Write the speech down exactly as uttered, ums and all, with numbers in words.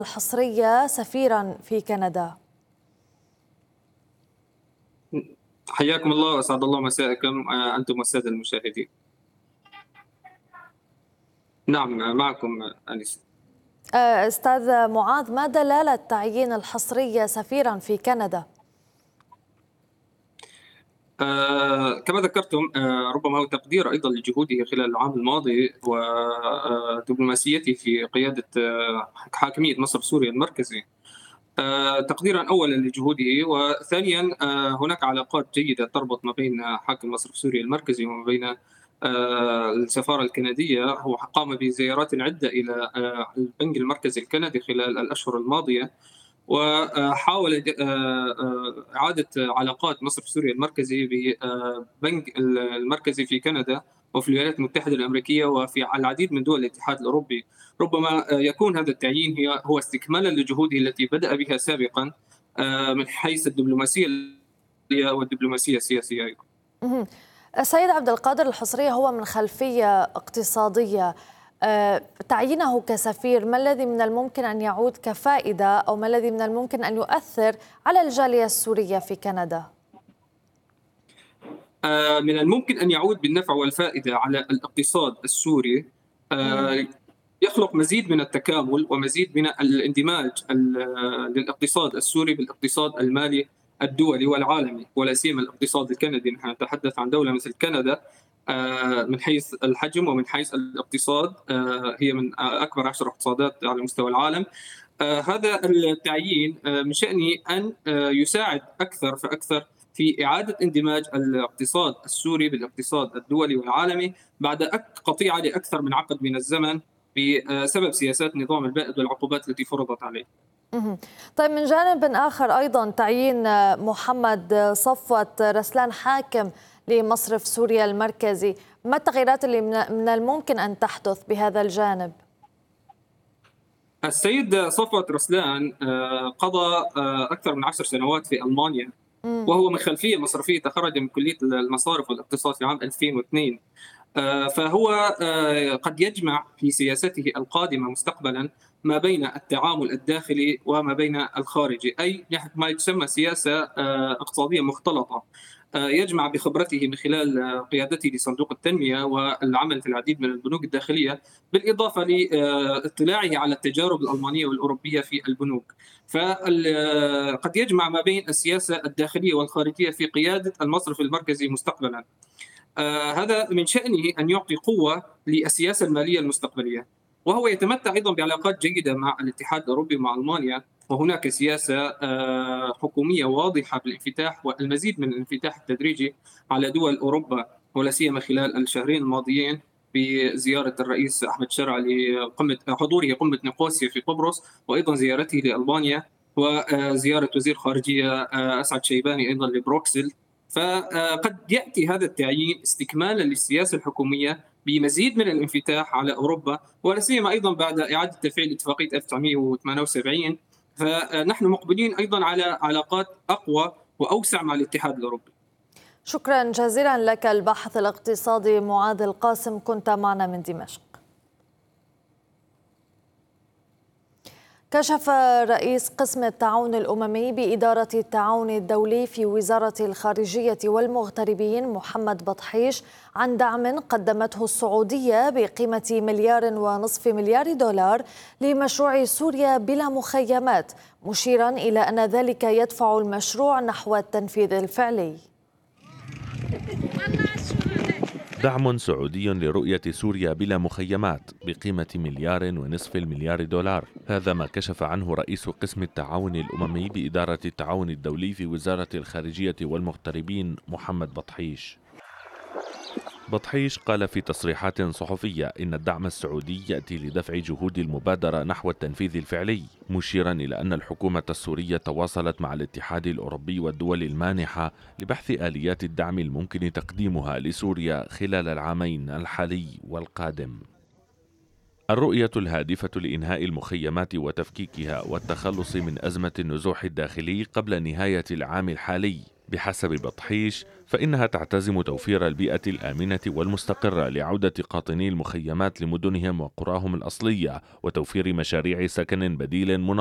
الحصرية سفيرا في كندا. حياكم الله وأسعد الله مساءكم آه، أنتم والسادة المشاهدين. نعم معكم أنيس. آه، أستاذ معاذ، ما دلالة تعيين الحصرية سفيرا في كندا؟ آه كما ذكرتم آه ربما هو تقدير أيضا لجهوده خلال العام الماضي ودبلوماسيته في قيادة آه حاكمية مصرف سوريا المركزي. آه تقديرا أولا لجهوده، وثانيا آه هناك علاقات جيدة تربط ما بين حاكم مصرف سوريا المركزي وما بين آه السفارة الكندية. هو قام بزيارات عدة إلى آه البنك المركزي الكندي خلال الأشهر الماضية، وحاول إعادة علاقات مصرف سوريا المركزي بالبنك المركزي في كندا وفي الولايات المتحدة الأمريكية وفي العديد من دول الاتحاد الأوروبي. ربما يكون هذا التعيين هي هو استكمالا لجهوده التي بدأ بها سابقا من حيث الدبلوماسية والدبلوماسية السياسية أيضا. السيد عبد القادر الحصرية هو من خلفية اقتصادية، تعيينه كسفير ما الذي من الممكن أن يعود كفائدة أو ما الذي من الممكن أن يؤثر على الجالية السورية في كندا؟ من الممكن أن يعود بالنفع والفائدة على الاقتصاد السوري، يخلق مزيد من التكامل ومزيد من الاندماج للاقتصاد السوري بالاقتصاد المالي الدولي والعالمي، ولا سيما الاقتصاد الكندي. نحن نتحدث عن دولة مثل كندا من حيث الحجم ومن حيث الاقتصاد هي من أكبر عشر اقتصادات على مستوى العالم. هذا التعيين من شأنه أن يساعد أكثر فأكثر في إعادة اندماج الاقتصاد السوري بالاقتصاد الدولي والعالمي بعد قطيعة لأكثر من عقد من الزمن بسبب سياسات نظام البائد والعقوبات التي فرضت عليه. طيب، من جانب آخر أيضا تعيين محمد صفوت رسلان حاكم لمصرف سوريا المركزي، ما التغييرات اللي من الممكن أن تحدث بهذا الجانب؟ السيد صفوت رسلان قضى أكثر من عشر سنوات في ألمانيا، وهو من خلفية مصرفية، تخرج من كلية المصارف والاقتصاد في عام ألفين واثنين. فهو قد يجمع في سياسته القادمة مستقبلا ما بين التعامل الداخلي وما بين الخارجي، أي ما يسمى سياسة اقتصادية مختلطة. يجمع بخبرته من خلال قيادته لصندوق التنمية والعمل في العديد من البنوك الداخلية، بالإضافة لاطلاعه على التجارب الألمانية والأوروبية في البنوك. فقد يجمع ما بين السياسة الداخلية والخارجية في قيادة المصرف المركزي مستقبلا. آه هذا من شأنه أن يعطي قوة للسياسة المالية المستقبلية، وهو يتمتع أيضا بعلاقات جيدة مع الاتحاد الأوروبي ومع ألمانيا، وهناك سياسة آه حكومية واضحة بالانفتاح والمزيد من الانفتاح التدريجي على دول أوروبا، ولا سيما خلال الشهرين الماضيين بزيارة الرئيس أحمد شرع لقمة حضوره قمة نيقوسيا في قبرص، وأيضا زيارته لألبانيا، وزيارة وزير خارجية أسعد شيباني أيضا لبروكسل. فقد يأتي هذا التعيين استكمالا للسياسة الحكومية بمزيد من الانفتاح على أوروبا، ولا سيما أيضا بعد إعادة تفعيل اتفاقية ألف وتسعمئة وثمانية وسبعين. فنحن مقبلين أيضا على علاقات أقوى وأوسع مع الاتحاد الأوروبي. شكرا جزيلا لك الباحث الاقتصادي معاذ القاسم، كنت معنا من دمشق. كشف رئيس قسم التعاون الأممي بإدارة التعاون الدولي في وزارة الخارجية والمغتربين محمد بطحيش عن دعم قدمته السعودية بقيمة مليار ونصف مليار دولار لمشروع سوريا بلا مخيمات، مشيرا إلى أن ذلك يدفع المشروع نحو التنفيذ الفعلي. دعم سعودي لرؤية سوريا بلا مخيمات بقيمة مليار ونصف المليار دولار، هذا ما كشف عنه رئيس قسم التعاون الأممي بإدارة التعاون الدولي في وزارة الخارجية والمغتربين محمد بطحيش. بطحيش قال في تصريحات صحفية إن الدعم السعودي يأتي لدفع جهود المبادرة نحو التنفيذ الفعلي، مشيرا إلى أن الحكومة السورية تواصلت مع الاتحاد الأوروبي والدول المانحة لبحث آليات الدعم الممكن تقديمها لسوريا خلال العامين الحالي والقادم. الرؤية الهادفة لإنهاء المخيمات وتفكيكها والتخلص من أزمة النزوح الداخلي قبل نهاية العام الحالي بحسب بطحيش فإنها تعتزم توفير البيئة الآمنة والمستقرة لعودة قاطني المخيمات لمدنهم وقراهم الأصلية وتوفير مشاريع سكن بديل منظم